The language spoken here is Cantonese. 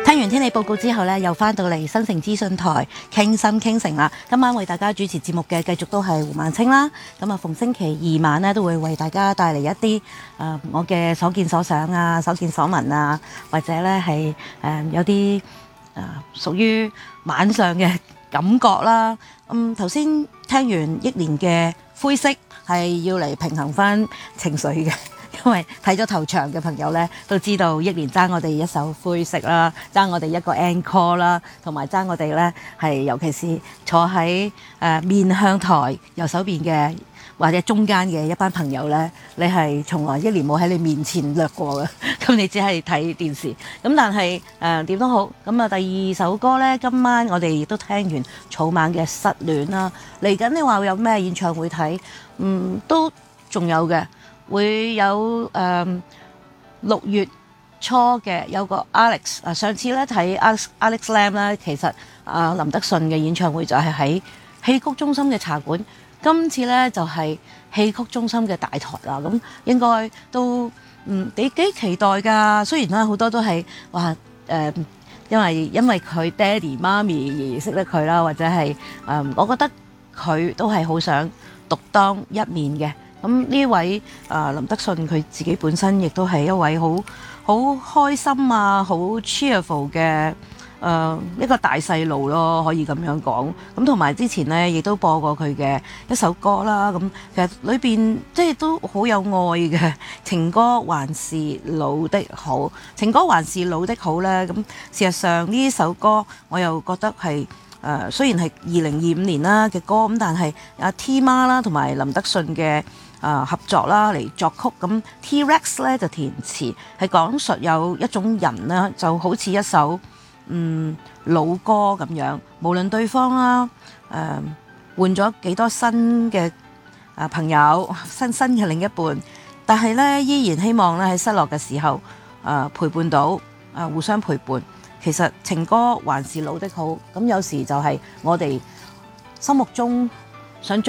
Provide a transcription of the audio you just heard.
聽完天氣報告之後呢，又翻到嚟新城資訊台傾心傾城啦。今晚為大家主持節目嘅繼續都係胡孟青啦。咁啊，逢星期二晚呢，都會為大家帶嚟一啲我嘅所見所想啊、所見所聞啊，或者呢係有啲屬於晚上嘅感覺啦。頭先聽完憶蓮嘅灰色，係要嚟平衡翻情緒嘅。因為睇咗頭場嘅朋友呢，都知道憶蓮爭我哋一首灰色啦，爭我哋一個 encore 啦，同埋爭我哋呢係尤其是坐喺面向台右手邊嘅或者中間嘅一班朋友呢，你係從來憶蓮冇喺你面前掠過嘅，咁你只係睇電視。咁但係點都好，咁啊第二首歌呢，今晚我哋亦都聽完草蜢嘅失戀啦。嚟緊你話有咩演唱會睇？都仲有嘅。會有6月初嘅有個 Alex 上次咧睇 Alex Lam 咧，其實林德信嘅演唱會就係喺戲曲中心嘅茶館，今次咧就係戲曲中心嘅大台啦，咁應該都幾期待㗎。雖然咧好多都係話因為佢爹哋媽咪而識得佢啦，或者係我覺得佢都係好想獨當一面嘅。咁呢位林德信佢自己本身亦都係一位好開心啊、好 cheerful 嘅一個大細路咯，可以咁樣講。咁同埋之前呢，亦都播過佢嘅一首歌啦。咁其實裏邊即係都好有愛嘅情歌，還是老的好。情歌還是老的好呢。咁事實上呢首歌我又覺得係雖然係2025年啦嘅歌，咁但係阿 T 媽啦同埋林德信嘅合作啦嚟作曲，咁 T-Rex 咧就填詞，係講述有一種人呢，就好似一首老歌咁樣，無論對方啦換咗幾多新嘅朋友，新嘅另一半，但係咧依然希望咧喺失落嘅時候陪伴到互相陪伴。其實情歌還是老的好，咁有時就係我哋心目中想